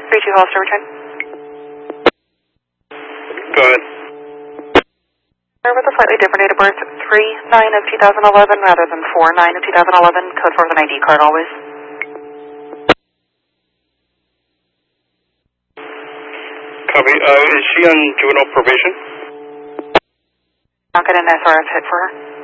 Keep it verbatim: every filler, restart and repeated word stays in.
three two Hollister, return. Go ahead. With a slightly different date of birth, three nine of two thousand eleven rather than four nine of two thousand eleven. Code for an I D card always. Copy. Uh, is she on juvenile probation? Not get an S R S hit for her.